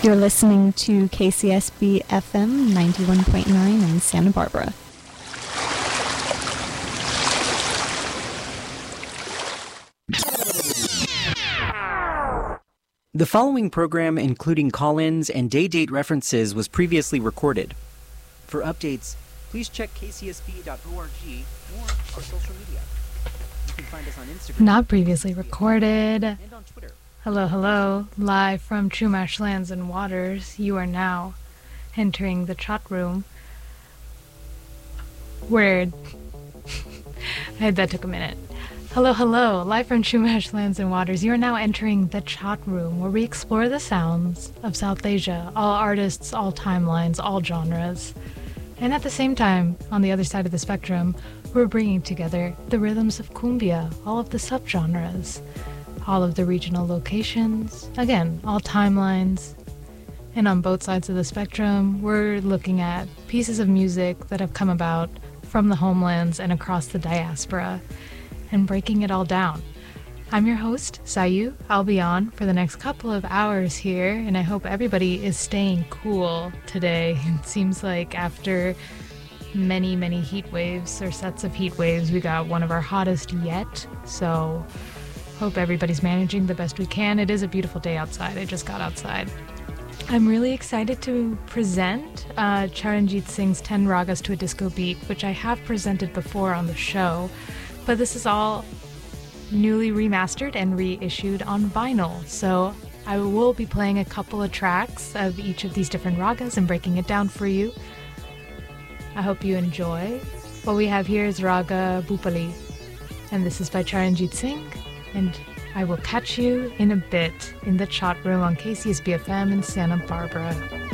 You're listening to KCSB FM 91.9 in Santa Barbara. The following program, including call-ins and day-date references, was previously recorded. For updates, please check kcsb.org or our social media. You can find us on Instagram. Not previously recorded. And on Twitter. Hello, live from Chumash Lands and Waters. You are now entering the chat room. Word. That took a minute. Hello, live from Chumash Lands and Waters. You are now entering the chat room, where we explore the sounds of South Asia, all artists, all timelines, all genres. And at the same time, on the other side of the spectrum, we're bringing together the rhythms of cumbia, all of the subgenres, all of the regional locations, again, all timelines. And on both sides of the spectrum, we're looking at pieces of music that have come about from the homelands and across the diaspora, and breaking it all down. I'm your host, Sayu. I'll be on for the next couple of hours here, and I hope everybody is staying cool today. It seems like after many heat waves, or sets of heat waves, we got one of our hottest yet, so hope everybody's managing the best we can. It is a beautiful day outside. I just got outside. I'm really excited to present Charanjit Singh's 10 Ragas to a Disco Beat, which I have presented before on the show, but this is all newly remastered and reissued on vinyl. So I will be playing a couple of tracks of each of these different ragas and breaking it down for you. I hope you enjoy. What we have here is Raga Bhupali, and this is by Charanjit Singh, and I will catch you in a bit in the chat room on KCSB FM in Santa Barbara.